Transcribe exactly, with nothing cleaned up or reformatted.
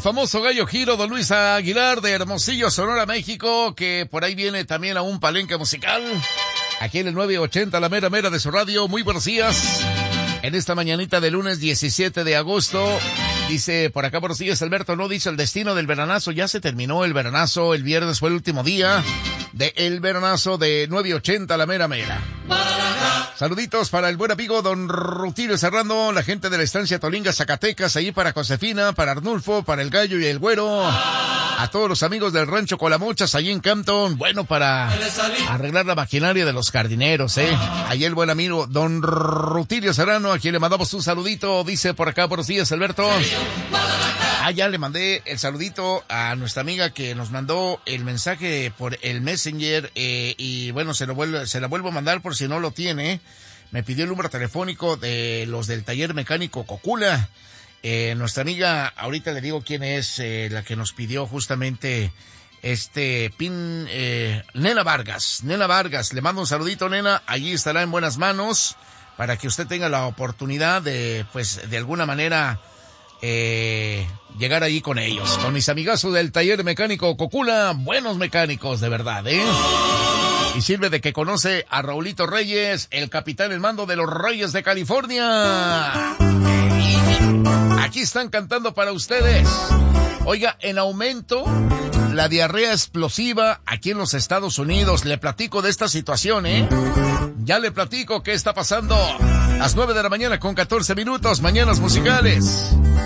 famoso gallo giro, don Luis Aguilar de Hermosillo, Sonora, México, que por ahí viene también a un palenque musical. Aquí en el nueve ochenta, la mera mera de su radio. Muy buenos días. En esta mañanita de lunes diecisiete de agosto, dice por acá, buenos días, Alberto, no dice el destino del veranazo. Ya se terminó el veranazo, el viernes fue el último día de el veranazo de nueve ochenta, la mera mera. Saluditos para el buen amigo don Rutilio Serrano, la gente de la estancia Tolinga, Zacatecas, ahí para Josefina, para Arnulfo, para el Gallo y el Güero, a todos los amigos del rancho Colamochas, allí en Campton, bueno, para arreglar la maquinaria de los jardineros, eh, ahí el buen amigo don Rutilio Serrano, a quien le mandamos un saludito, dice por acá, buenos días, Alberto. Ah, ya le mandé el saludito a nuestra amiga que nos mandó el mensaje por el Messenger, eh, y bueno, se lo vuelvo, se la vuelvo a mandar por si no lo tiene. Me pidió el número telefónico de los del taller mecánico Cocula. Eh, nuestra amiga, ahorita le digo quién es, eh, la que nos pidió justamente este pin, eh, Nena Vargas. Nena Vargas, le mando un saludito, nena, allí estará en buenas manos para que usted tenga la oportunidad de, pues, de alguna manera, eh, llegar allí con ellos, con mis amigazos del taller mecánico Cocula, buenos mecánicos, de verdad, ¿eh? Y sirve de que conoce a Raulito Reyes, el capitán en mando de los Reyes de California. Aquí están cantando para ustedes. Oiga, en aumento la diarrea explosiva aquí en los Estados Unidos. Le platico de esta situación, ¿eh? Ya le platico qué está pasando. Las nueve de la mañana con catorce minutos, mañanas musicales.